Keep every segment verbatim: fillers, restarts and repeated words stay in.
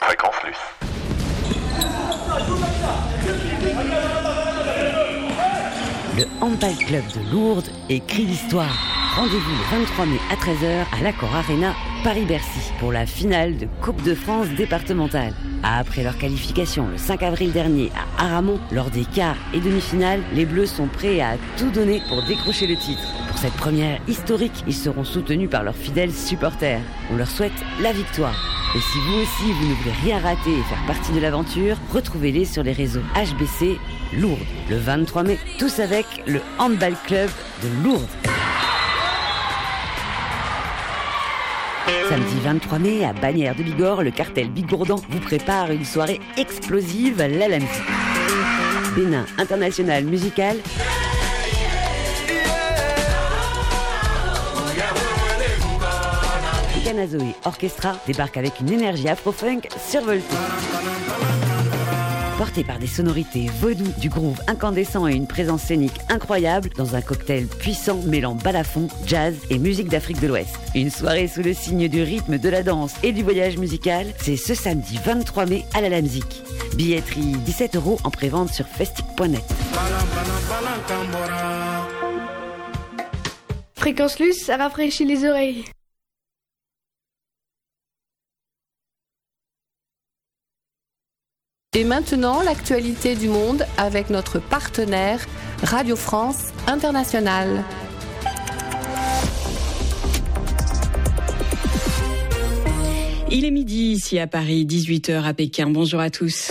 Fréquence Luce. Le Handball Club de Lourdes écrit l'histoire. Rendez-vous le vingt-trois mai à treize heures à l'Accor Arena, Paris-Bercy, pour la finale de Coupe de France départementale. Après leur qualification le cinq avril dernier à Aramon, lors des quarts et demi-finales, les Bleus sont prêts à tout donner pour décrocher le titre. Pour cette première historique, ils seront soutenus par leurs fidèles supporters. On leur souhaite la victoire. Et si vous aussi, vous ne voulez rien rater et faire partie de l'aventure, retrouvez-les sur les réseaux H B C Lourdes. Le vingt-trois mai, tous avec le Handball Club de Lourdes. Samedi vingt-trois mai, à Bagnères de Bigorre, le cartel Bigourdan vous prépare une soirée explosive à la Lamzie. Bénin International Musical, Canazoe Orchestra débarque avec une énergie afro-funk survoltée. Porté par des sonorités vaudou, du groove incandescent et une présence scénique incroyable dans un cocktail puissant mêlant balafon, jazz et musique d'Afrique de l'Ouest. Une soirée sous le signe du rythme, de la danse et du voyage musical, c'est ce samedi vingt-trois mai à la Lamzie. Billetterie dix-sept euros en prévente sur festic point net. Fréquence Luce, ça rafraîchit les oreilles. Et maintenant, l'actualité du monde avec notre partenaire Radio France Internationale. Il est midi ici à Paris, dix-huit heures à Pékin. Bonjour à tous.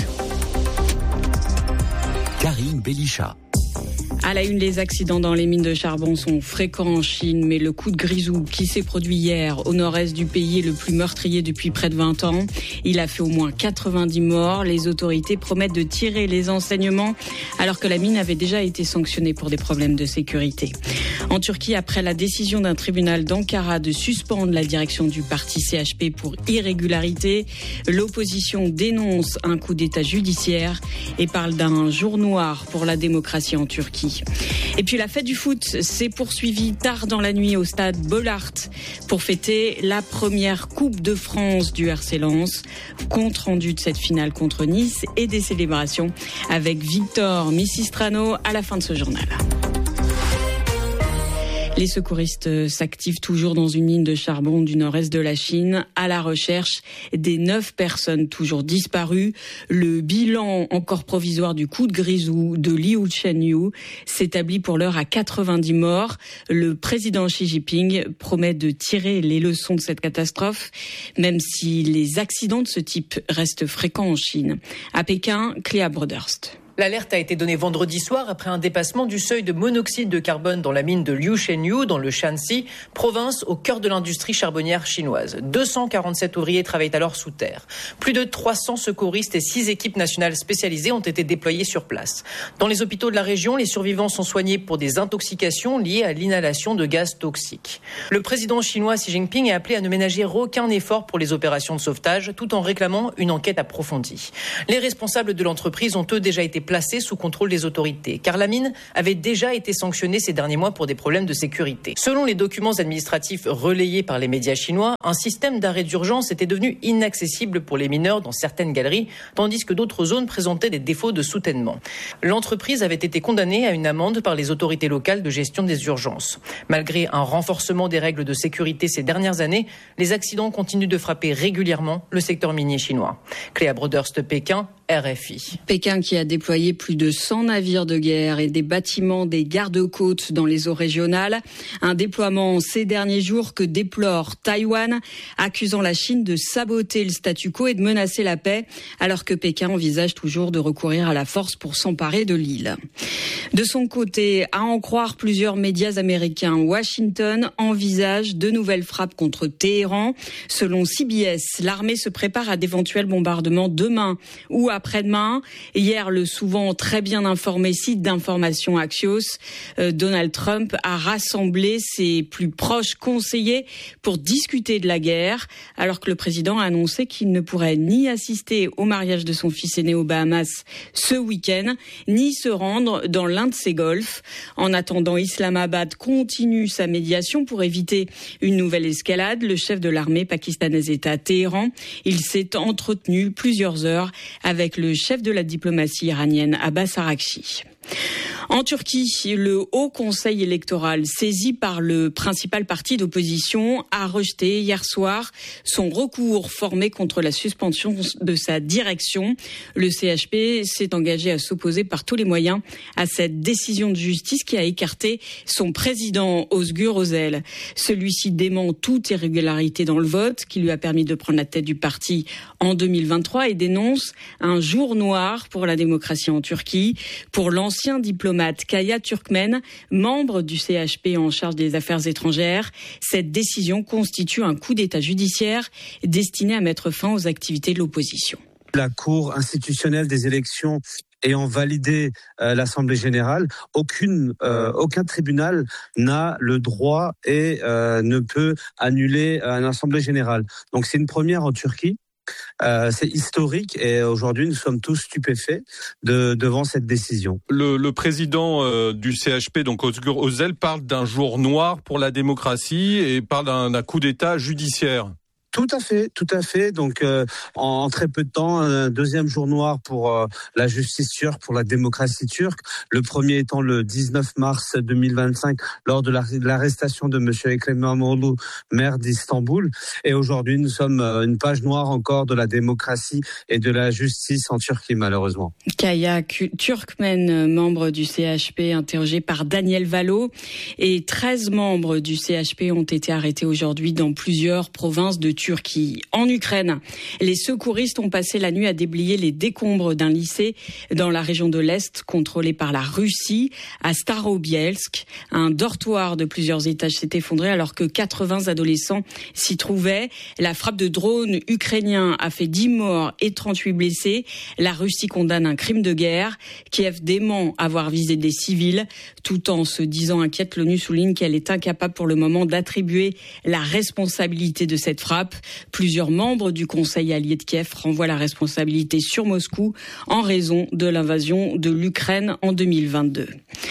Karine Bélichat. À la une, les accidents dans les mines de charbon sont fréquents en Chine, mais le coup de grisou qui s'est produit hier au nord-est du pays est le plus meurtrier depuis près de vingt ans. Il a fait au moins quatre-vingt-dix morts. Les autorités promettent de tirer les enseignements alors que la mine avait déjà été sanctionnée pour des problèmes de sécurité. En Turquie, après la décision d'un tribunal d'Ankara de suspendre la direction du parti C H P pour irrégularité, l'opposition dénonce un coup d'État judiciaire et parle d'un jour noir pour la démocratie en Turquie. Et puis la fête du foot s'est poursuivie tard dans la nuit au stade Bollaert pour fêter la première Coupe de France du R C Lens. Compte rendu de cette finale contre Nice et des célébrations avec Victor Missistrano à la fin de ce journal. Les secouristes s'activent toujours dans une mine de charbon du nord-est de la Chine à la recherche des neuf personnes toujours disparues. Le bilan encore provisoire du coup de grisou de Liu Shenyu s'établit pour l'heure à quatre-vingt-dix morts. Le président Xi Jinping promet de tirer les leçons de cette catastrophe, même si les accidents de ce type restent fréquents en Chine. À Pékin, Cléa Broderst. L'alerte a été donnée vendredi soir après un dépassement du seuil de monoxyde de carbone dans la mine de Liu Shenyu, dans le Shanxi, province au cœur de l'industrie charbonnière chinoise. deux cent quarante-sept ouvriers travaillent alors sous terre. Plus de trois cents secouristes et six équipes nationales spécialisées ont été déployées sur place. Dans les hôpitaux de la région, les survivants sont soignés pour des intoxications liées à l'inhalation de gaz toxiques. Le président chinois Xi Jinping est appelé à ne ménager aucun effort pour les opérations de sauvetage, tout en réclamant une enquête approfondie. Les responsables de l'entreprise ont eux déjà été placés sous contrôle des autorités, car la mine avait déjà été sanctionnée ces derniers mois pour des problèmes de sécurité. Selon les documents administratifs relayés par les médias chinois, un système d'arrêt d'urgence était devenu inaccessible pour les mineurs dans certaines galeries, tandis que d'autres zones présentaient des défauts de soutènement. L'entreprise avait été condamnée à une amende par les autorités locales de gestion des urgences. Malgré un renforcement des règles de sécurité ces dernières années, les accidents continuent de frapper régulièrement le secteur minier chinois. Cléa Broderst, Pékin, R F I. Pékin qui a déployé plus de cent navires de guerre et des bâtiments des gardes-côtes dans les eaux régionales. Un déploiement ces derniers jours que déplore Taïwan, accusant la Chine de saboter le statu quo et de menacer la paix, alors que Pékin envisage toujours de recourir à la force pour s'emparer de l'île. De son côté, à en croire plusieurs médias américains, Washington envisage de nouvelles frappes contre Téhéran. Selon C B S, l'armée se prépare à d'éventuels bombardements demain ou après après-demain. Hier, le souvent très bien informé site d'information Axios, euh, Donald Trump a rassemblé ses plus proches conseillers pour discuter de la guerre, alors que le président a annoncé qu'il ne pourrait ni assister au mariage de son fils aîné aux Bahamas ce week-end, ni se rendre dans l'un de ses golfs. En attendant, Islamabad continue sa médiation pour éviter une nouvelle escalade. Le chef de l'armée pakistanaise est à Téhéran. Il s'est entretenu plusieurs heures avec le chef de la diplomatie iranienne, Abbas Araghchi. En Turquie, le Haut Conseil électoral, saisi par le principal parti d'opposition, a rejeté hier soir son recours formé contre la suspension de sa direction. Le C H P s'est engagé à s'opposer par tous les moyens à cette décision de justice qui a écarté son président Özgür Özel. Celui-ci dément toute irrégularité dans le vote qui lui a permis de prendre la tête du parti en deux mille vingt-trois et dénonce un jour noir pour la démocratie en Turquie. Pour l'ancien diplomate Kaya Türkmen, membre du C H P en charge des affaires étrangères, cette décision constitue un coup d'État judiciaire destiné à mettre fin aux activités de l'opposition. La Cour institutionnelle des élections ayant validé euh, l'Assemblée générale, aucune, euh, aucun tribunal n'a le droit et euh, ne peut annuler une Assemblée générale. Donc c'est une première en Turquie. Euh, c'est historique et aujourd'hui nous sommes tous stupéfaits de, devant cette décision. Le, le président euh, du C H P, donc Özgür Özel, parle d'un jour noir pour la démocratie et parle d'un, d'un coup d'État judiciaire. Tout à fait, tout à fait. Donc, euh, en, en très peu de temps, un deuxième jour noir pour euh, la justice turque, pour la démocratie turque. Le premier étant le dix-neuf mars deux mille vingt-cinq, lors de, la, de l'arrestation de Monsieur Ekrem İmamoğlu, maire d'Istanbul. Et aujourd'hui, nous sommes euh, une page noire encore de la démocratie et de la justice en Turquie, malheureusement. Kaya Türkmen, membre du C H P, interrogé par Daniel Valo. Et treize membres du C H P ont été arrêtés aujourd'hui dans plusieurs provinces de Turquie. En Ukraine, les secouristes ont passé la nuit à déblayer les décombres d'un lycée dans la région de l'Est contrôlée par la Russie, à Starobielsk. Un dortoir de plusieurs étages s'est effondré alors que quatre-vingts adolescents s'y trouvaient. La frappe de drone ukrainien a fait dix morts et trente-huit blessés. La Russie condamne un crime de guerre. Kiev dément avoir visé des civils. Tout en se disant inquiète, l'ONU souligne qu'elle est incapable pour le moment d'attribuer la responsabilité de cette frappe. Plusieurs membres du Conseil allié de Kiev renvoient la responsabilité sur Moscou en raison de l'invasion de l'Ukraine en deux mille vingt-deux.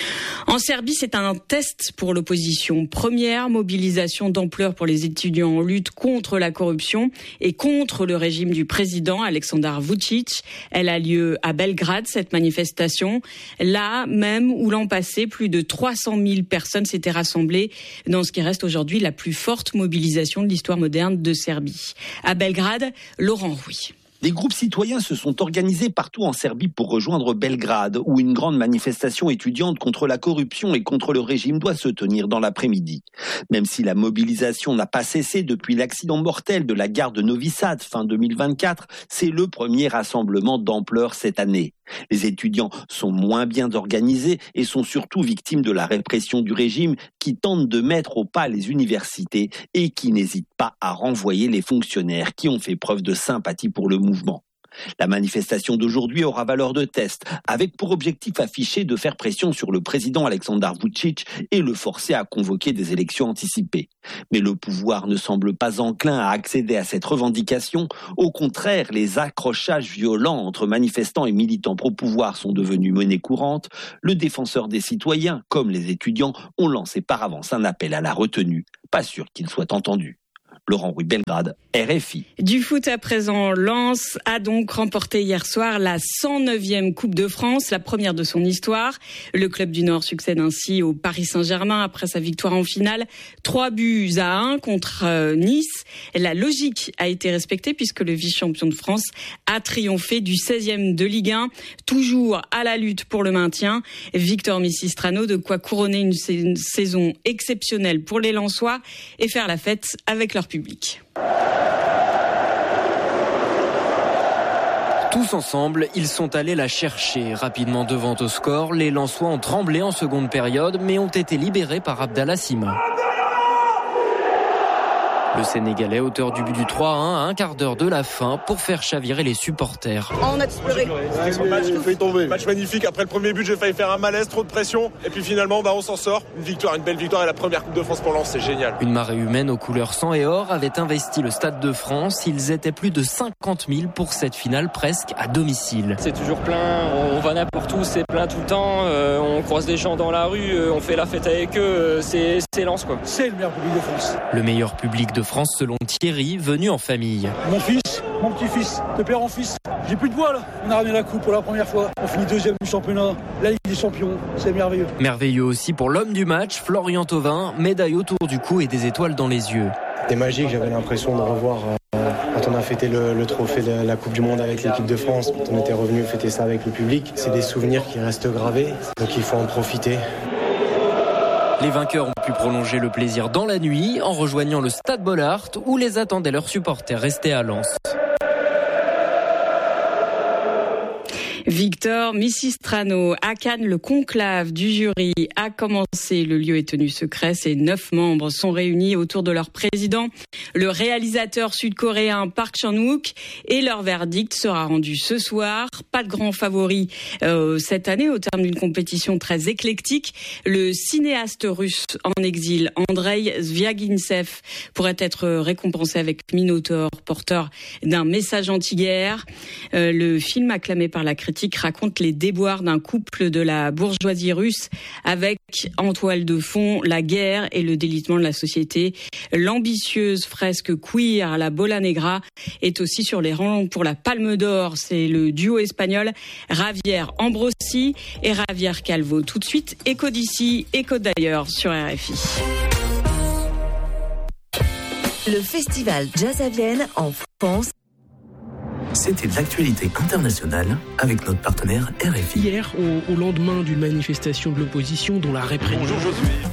En Serbie, c'est un test pour l'opposition. Première mobilisation d'ampleur pour les étudiants en lutte contre la corruption et contre le régime du président Aleksandar Vučić. Elle a lieu à Belgrade, cette manifestation. Là même où l'an passé, plus de trois cent mille personnes s'étaient rassemblées dans ce qui reste aujourd'hui la plus forte mobilisation de l'histoire moderne de Serbie. À Belgrade, Laurent Rouy. Des groupes citoyens se sont organisés partout en Serbie pour rejoindre Belgrade, où une grande manifestation étudiante contre la corruption et contre le régime doit se tenir dans l'après-midi. Même si la mobilisation n'a pas cessé depuis l'accident mortel de la gare de Novi Sad fin deux mille vingt-quatre, c'est le premier rassemblement d'ampleur cette année. Les étudiants sont moins bien organisés et sont surtout victimes de la répression du régime qui tente de mettre au pas les universités et qui n'hésite pas à renvoyer les fonctionnaires qui ont fait preuve de sympathie pour le mouvement. La manifestation d'aujourd'hui aura valeur de test, avec pour objectif affiché de faire pression sur le président Aleksandar Vučić et le forcer à convoquer des élections anticipées. Mais le pouvoir ne semble pas enclin à accéder à cette revendication. Au contraire, les accrochages violents entre manifestants et militants pro-pouvoir sont devenus monnaie courante. Le défenseur des citoyens, comme les étudiants, ont lancé par avance un appel à la retenue. Pas sûr qu'il soit entendu. Laurent Rouy, Belgrade, R F I. Du foot à présent, Lens a donc remporté hier soir la cent neuvième Coupe de France, la première de son histoire. Le club du Nord succède ainsi au Paris Saint-Germain après sa victoire en finale. Trois buts à un contre euh, Nice. La logique a été respectée puisque le vice-champion de France a triomphé du seizième de Ligue un, toujours à la lutte pour le maintien. Victor Messistrano, de quoi couronner une, sa- une saison exceptionnelle pour les Lensois et faire la fête avec leur public. Tous ensemble, ils sont allés la chercher. Rapidement devant au score, les Lensois ont tremblé en seconde période, mais ont été libérés par Abdallah Sima. Le Sénégalais, auteur du but du trois à un, à un quart d'heure de la fin pour faire chavirer les supporters. On a exploré. Match, match magnifique. Après le premier but, j'ai failli faire un malaise, trop de pression. Et puis finalement, bah, on s'en sort. Une victoire, une belle victoire et la première Coupe de France pour Lens, c'est génial. Une marée humaine aux couleurs sang et or avait investi le Stade de France. Ils étaient plus de cinquante mille pour cette finale presque à domicile. C'est toujours plein, on va n'importe où, c'est plein tout le temps. Euh, on croise des gens dans la rue, euh, on fait la fête avec eux. Euh, c'est, c'est Lens, quoi. C'est le meilleur public de France. Le meilleur public de France selon Thierry, venu en famille. Mon fils, mon petit-fils, de père en fils. J'ai plus de voix là. On a ramené la coupe pour la première fois. On finit deuxième du championnat. La Ligue des Champions, c'est merveilleux. Merveilleux aussi pour l'homme du match, Florian Thauvin, médaille autour du cou et des étoiles dans les yeux. C'était magique, j'avais l'impression de revoir euh, quand on a fêté le, le trophée de la Coupe du Monde avec l'équipe de France, quand on était revenu fêter ça avec le public. C'est des souvenirs qui restent gravés, donc il faut en profiter. Les vainqueurs ont pu prolonger le plaisir dans la nuit en rejoignant le Stade Bollaert où les attendaient leurs supporters restés à Lens. Victor Missistrano, à Cannes, le conclave du jury a commencé. Le lieu est tenu secret. Ses neuf membres sont réunis autour de leur président, le réalisateur sud-coréen Park Chan-wook, et leur verdict sera rendu ce soir. Pas de grand favori euh, cette année au terme d'une compétition très éclectique. Le cinéaste russe en exil, Andrei Zvyagintsev, pourrait être récompensé avec Minotaur, porteur d'un message anti-guerre. Euh, le film acclamé par la critique raconte les déboires d'un couple de la bourgeoisie russe avec en toile de fond la guerre et le délitement de la société. L'ambitieuse fresque queer, la Bola Negra, est aussi sur les rangs pour la Palme d'Or. C'est le duo espagnol Javier Ambrosi et Javier Calvo. Tout de suite, écho d'ici, écho d'ailleurs sur R F I. Le festival Jazz à Vienne en France. C'était l'actualité internationale avec notre partenaire R F I. Hier, au, au lendemain d'une manifestation de l'opposition dont la répression... Bonjour Josué.